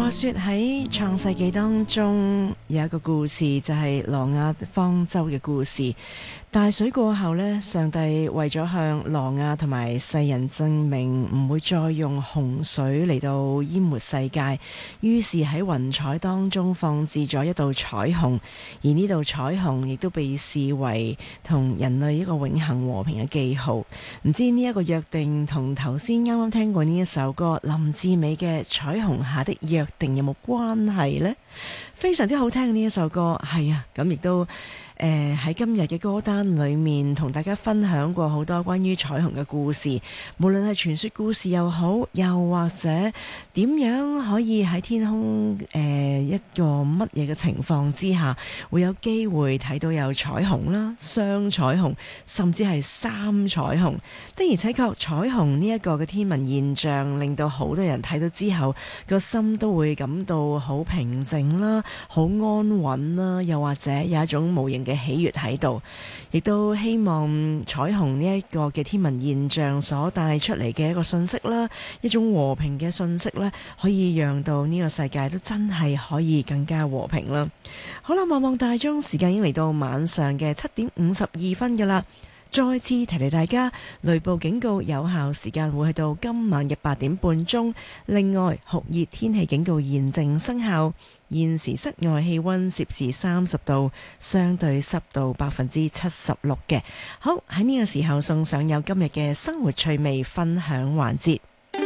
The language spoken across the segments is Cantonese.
話說喺創世紀當中有一個故事，就係挪亞方舟嘅故事。大水過後呢，上帝為咗向挪亞同埋世人證明唔會再用洪水嚟到淹沒世界，於是喺雲彩當中放置咗一道彩虹，而呢道彩虹亦都被視為同人類一個永恆和平嘅記號。唔知呢一個約定同頭先啱啱聽過呢一首歌林志美嘅《彩虹下的約定》有冇關係呢？非常之好聽嘅呢一首歌，係啊，咁亦都喺今日嘅歌單裏面同大家分享過好多關於彩虹嘅故事，無論係傳說故事又好，又或者點樣可以喺天空一個乜嘢嘅情況之下會有機會睇到有彩虹啦，雙彩虹，甚至係三彩虹。的而且確彩虹呢一個嘅天文現象令到好多人睇到之後個心都會感到好平靜啦，好安穩啦，又或者有一種無形嘅喜悅喺度，亦都希望彩虹呢一個嘅天文現象所帶出嚟嘅一個信息啦，一種和平嘅信息咧，可以讓到呢個世界都真係可以更加和平啦。好啦，望望大鐘，時間已經嚟到晚上嘅7:52噶啦。再次提提大家，雷暴警告有效時間會去到今晚嘅8:30。另外，酷熱天氣警告現正生效。現時室外氣溫攝氏30度，相對濕度76%嘅。好，喺呢個時候送上有今日嘅生活趣味分享環節。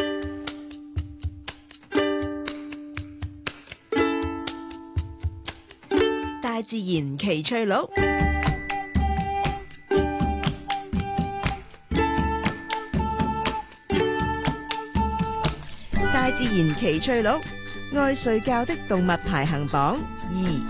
大自然奇趣錄。大自然奇趣錄，愛睡覺的動物排行榜2。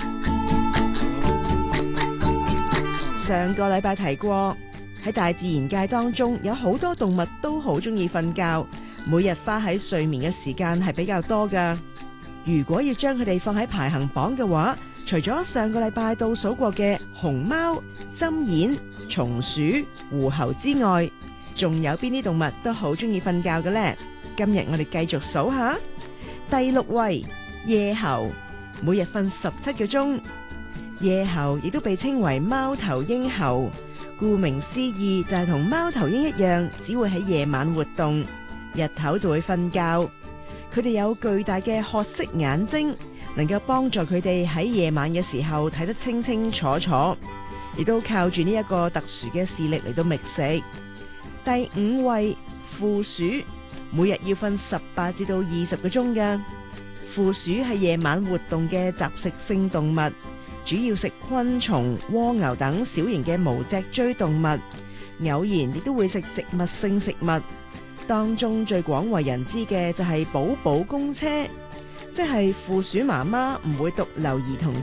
上個禮拜提過，喺大自然界當中有好多動物都好中意瞓覺，每日花喺睡眠嘅時間係比較多㗎。如果要將佢哋放喺排行榜嘅話，除咗上個禮拜倒數過嘅熊貓、針鼹、松鼠、狐猴之外，仲有邊啲動物都好中意瞓覺嘅呢？今日我哋繼續數下。第6位，夜猴，每日瞓17個鐘。夜猴亦都被稱為貓頭鷹猴，顧名思義就係同貓頭鷹一樣，只會喺夜晚活動，日頭就會瞓覺。佢哋有巨大嘅褐色眼睛，能夠幫助佢哋喺夜晚嘅時候睇得清清楚楚，亦都靠住呢一個特殊嘅視力嚟到覓食。第5位，負鼠，每日要瞓18至到20個鐘㗎。負鼠係夜晚活動嘅雜食性動物，主要食昆蟲、蝸牛等小型嘅無脊椎動物，偶然亦都會食植物性食物。當中最廣為人知嘅就係寶寶公車，即係負鼠媽媽唔會獨留兒童